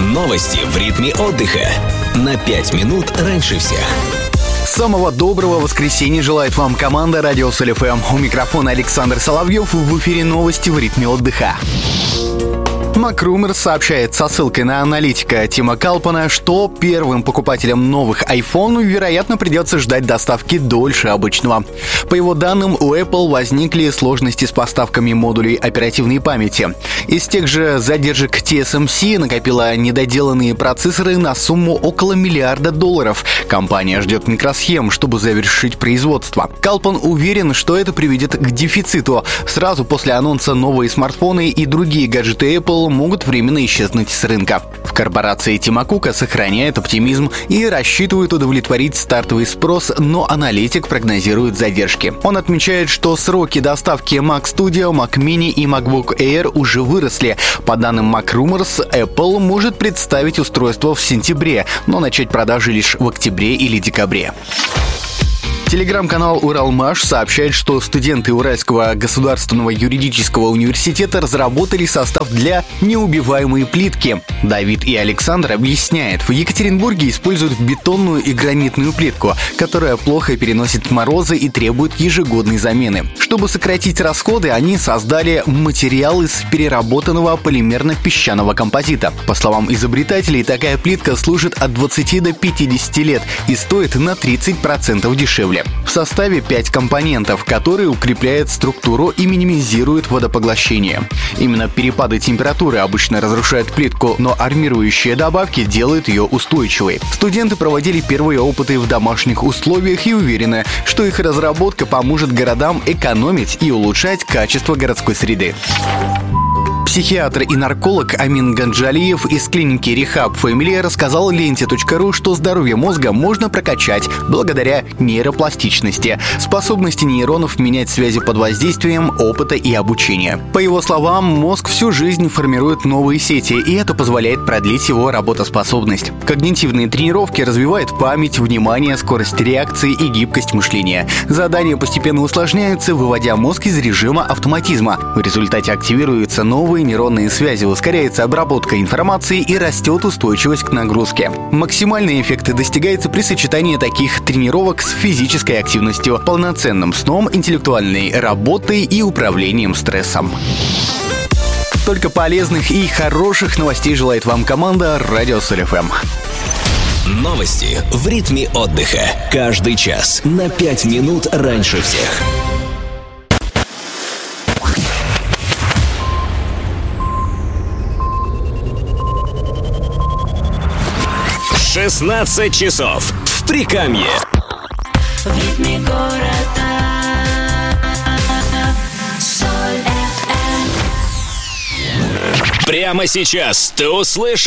Новости в ритме отдыха. На 5 минут раньше всех. Самого доброго воскресенья желает вам команда Радио Соль ФМ. У микрофона Александр Соловьев. В эфире новости в ритме отдыха. MacRumors сообщает со ссылкой на аналитика Тима Калпана, что первым покупателям новых iPhone, вероятно, придется ждать доставки дольше обычного. По его данным, у Apple возникли сложности с поставками модулей оперативной памяти. Из тех же задержек TSMC накопила недоделанные процессоры на сумму около $1 миллиарда. Компания ждет микросхем, чтобы завершить производство. Калпан уверен, что это приведет к дефициту. Сразу после анонса новые смартфоны и другие гаджеты Apple могут временно исчезнуть с рынка. В корпорации Тима Кука сохраняют оптимизм и рассчитывают удовлетворить стартовый спрос, но аналитик прогнозирует задержки. Он отмечает, что сроки доставки Mac Studio, Mac Mini и MacBook Air уже выросли. По данным MacRumors, Apple может представить устройство в сентябре, но начать продажи лишь в октябре или декабре. Телеграм-канал «Уралмаш» сообщает, что студенты Уральского государственного юридического университета разработали состав для неубиваемой плитки. Давид и Александр объясняют, в Екатеринбурге используют бетонную и гранитную плитку, которая плохо переносит морозы и требует ежегодной замены. Чтобы сократить расходы, они создали материал из переработанного полимерно-песчаного композита. По словам изобретателей, такая плитка служит от 20 до 50 лет и стоит на 30% дешевле. В составе 5 компонентов, которые укрепляют структуру и минимизируют водопоглощение. Именно перепады температуры обычно разрушают плитку, но армирующие добавки делают ее устойчивой. Студенты проводили первые опыты в домашних условиях и уверены, что их разработка поможет городам экономить и улучшать качество городской среды. Психиатр и нарколог Амин Ганджалиев из клиники Rehab Family рассказал ленте.ру, что здоровье мозга можно прокачать благодаря нейропластичности, способности нейронов менять связи под воздействием опыта и обучения. По его словам, мозг всю жизнь формирует новые сети, и это позволяет продлить его работоспособность. Когнитивные тренировки развивают память, внимание, скорость реакции и гибкость мышления. Задания постепенно усложняются, выводя мозг из режима автоматизма. В результате активируются новые нейронные связи, ускоряется обработка информации и растет устойчивость к нагрузке. Максимальные эффекты достигаются при сочетании таких тренировок с физической активностью, полноценным сном, интеллектуальной работой и управлением стрессом. Только полезных и хороших новостей желает вам команда Радио Соль ФМ. Новости в ритме отдыха. Каждый час на 5 минут раньше всех. «16 часов» в Прикамье. В ритме города Соль ФМ. Прямо сейчас ты услышишь